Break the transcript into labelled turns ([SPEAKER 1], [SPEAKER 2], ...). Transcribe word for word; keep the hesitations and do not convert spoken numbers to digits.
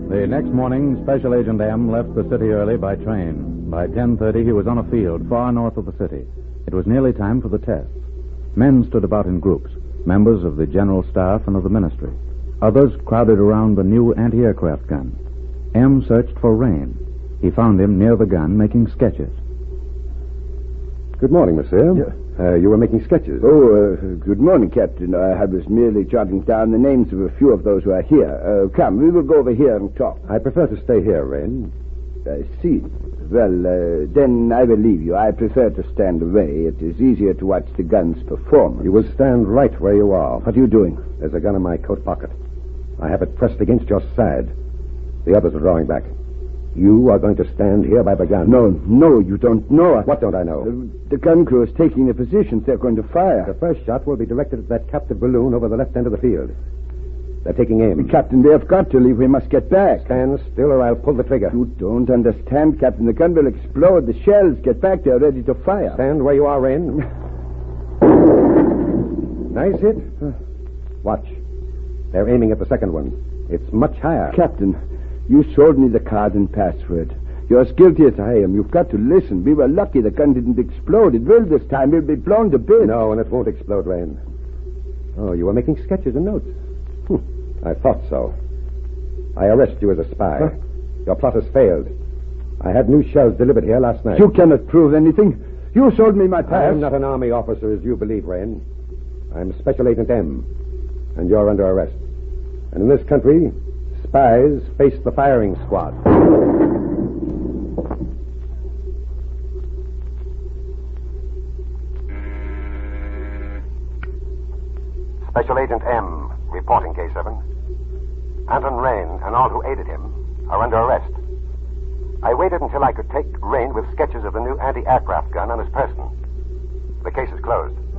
[SPEAKER 1] The next morning, Special Agent M left the city early by train. By ten thirty, he was on a field far north of the city. It was nearly time for the tests. Men stood about in groups, members of the general staff and of the ministry. Others crowded around the new anti-aircraft gun. M searched for Rain. He found him near the gun making sketches.
[SPEAKER 2] Good morning, monsieur.
[SPEAKER 3] Yeah.
[SPEAKER 2] Uh, you were making sketches.
[SPEAKER 3] Oh, uh, good morning, Captain. I was merely jotting down the names of a few of those who are here. Uh, come, we will go over here and talk.
[SPEAKER 2] I prefer to stay here, Rain.
[SPEAKER 3] I see. Well, uh, then I will leave you. I prefer to stand away. It is easier to watch the gun's performance.
[SPEAKER 2] You will stand right where you are.
[SPEAKER 3] What are you doing?
[SPEAKER 2] There's a gun in my coat pocket. I have it pressed against your side. The others are drawing back. You are going to stand here by the gun.
[SPEAKER 3] No, no, you don't know.
[SPEAKER 2] What don't I know?
[SPEAKER 3] The, the gun crew is taking their positions. They're going to fire.
[SPEAKER 2] The first shot will be directed at that captive balloon over the left end of the field. They're taking aim.
[SPEAKER 3] Captain, they have got to leave. We must get back.
[SPEAKER 2] Stand still or I'll pull the trigger.
[SPEAKER 3] You don't understand, Captain. The gun will explode. The shells get back. They're ready to fire.
[SPEAKER 2] Stand where you are, Rain. Nice hit. Watch. They're aiming at the second one. It's much higher.
[SPEAKER 3] Captain, you showed me the card and password. You're as guilty as I am. You've got to listen. We were lucky the gun didn't explode. It will this time. We'll be blown to bits.
[SPEAKER 2] No, and it won't explode, Rain. Oh, you were making sketches and notes. Hm. I thought so. I arrest you as a spy. Huh? Your plot has failed. I had new shells delivered here last night.
[SPEAKER 3] You cannot prove anything. You showed me my pass.
[SPEAKER 2] I'm not an army officer as you believe, Rain. I'm Special Agent M, and you're under arrest. And in this country, spies face the firing squad.
[SPEAKER 4] Special Agent M, reporting K seven. Anton Rain and all who aided him are under arrest. I waited until I could take Rain with sketches of the new anti-aircraft gun on his person. The case is closed.